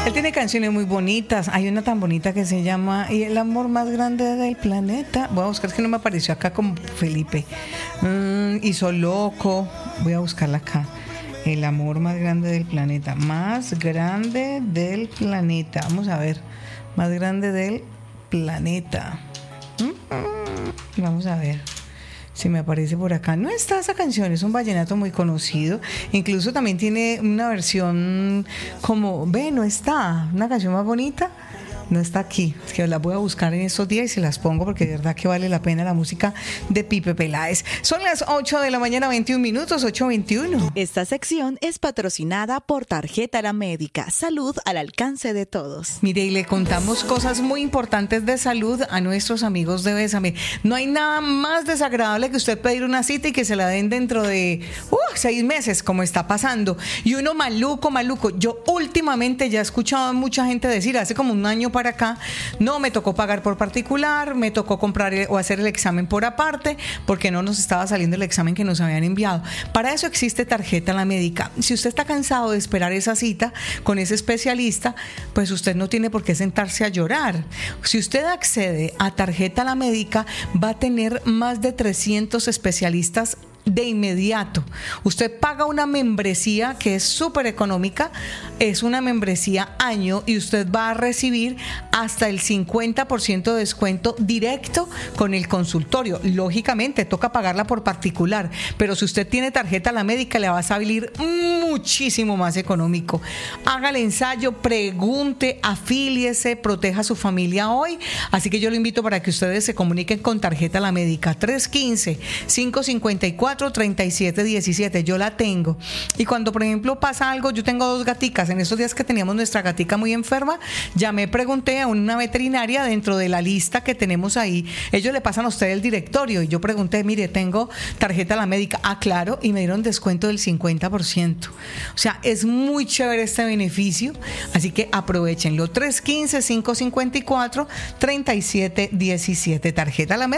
Él tiene canciones muy bonitas. Hay una tan bonita que se llama "Y el amor más grande del planeta". Voy a buscar, es que no me apareció acá como Felipe. Hizo loco. Voy a buscarla acá. El amor más grande del planeta. Más grande del planeta. Vamos a ver. Más grande del planeta. Vamos a ver si me aparece por acá. No está esa canción, es un vallenato muy conocido. Incluso también tiene una versión como, no está, una canción más bonita. No está aquí, es que las voy a buscar en estos días y se las pongo porque de verdad que vale la pena la música de Pipe Peláez. Son las 8 de la mañana, 21 minutos, 8:21. Esta sección es patrocinada por Tarjeta La Médica. Salud al alcance de todos. Mire, y le contamos cosas muy importantes de salud a nuestros amigos de Bésame. No hay nada más desagradable que usted pedir una cita y que se la den dentro de 6 meses, como está pasando. Y uno maluco. Yo últimamente ya he escuchado a mucha gente decir, hace como un año para acá, no, me tocó pagar por particular, me tocó comprar o hacer el examen por aparte, porque no nos estaba saliendo el examen que nos habían enviado. Para eso existe Tarjeta La Médica. Si usted está cansado de esperar esa cita con ese especialista, pues usted no tiene por qué sentarse a llorar. Si usted accede a Tarjeta La Médica, va a tener más de 300 especialistas de inmediato. Usted paga una membresía que es súper económica, es una membresía año y usted va a recibir hasta el 50% de descuento directo con el consultorio. Lógicamente toca pagarla por particular, pero si usted tiene Tarjeta La Médica le va a salir muchísimo más económico. Haga el ensayo, pregunte, afíliese, proteja a su familia hoy. Así que yo lo invito para que ustedes se comuniquen con Tarjeta La Médica. 315-554-3717. Yo la tengo. Y cuando, por ejemplo, pasa algo, yo tengo 2 gaticas. En estos días que teníamos nuestra gatica muy enferma, pregunté a una veterinaria dentro de la lista que tenemos ahí. Ellos le pasan a usted el directorio. Y yo pregunté, mire, tengo Tarjeta La Médica. Ah, claro. Y me dieron descuento del 50%. O sea, es muy chévere este beneficio. Así que aprovechenlo. 315-554-3717. Tarjeta La Médica.